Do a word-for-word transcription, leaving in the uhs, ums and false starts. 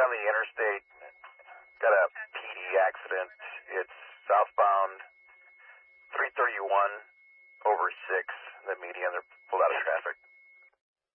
on the interstate. Got a P D accident. It's southbound three thirty-one over six. The median, they're pulled out of traffic.